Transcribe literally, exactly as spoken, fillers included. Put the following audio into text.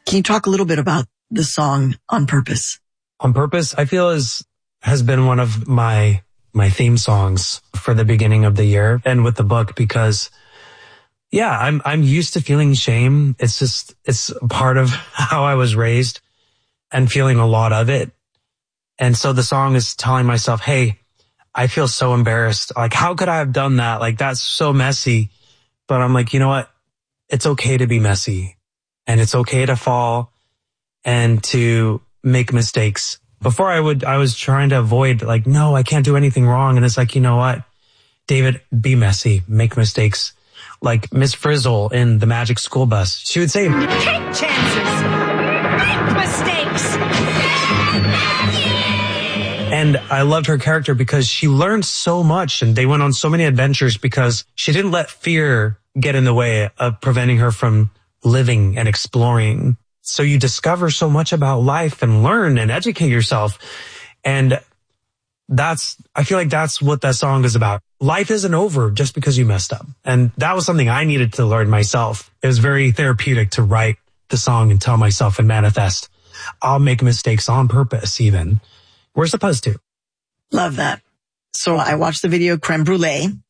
Can you talk a little bit about the song On Purpose? On Purpose, I feel is has been one of my my theme songs for the beginning of the year and with the book because yeah, I'm I'm used to feeling shame. It's just it's part of how I was raised and feeling a lot of it. And so the song is telling myself, hey, I feel so embarrassed. Like, how could I have done that? Like, that's so messy. But I'm like, you know what? It's okay to be messy and it's okay to fall and to make mistakes. Before I would, I was trying to avoid like, no, I can't do anything wrong. And it's like, you know what? David, be messy, make mistakes. Like Miss Frizzle in The Magic School Bus. She would say, take chances, make mistakes. And I loved her character because she learned so much and they went on so many adventures because she didn't let fear get in the way of preventing her from living and exploring. So you discover so much about life and learn and educate yourself. And that's, I feel like that's what that song is about. Life isn't over just because you messed up. And that was something I needed to learn myself. It was very therapeutic to write the song and tell myself and manifest. I'll make mistakes on purpose even. We're supposed to. Love that. So I watched the video Creme Brulee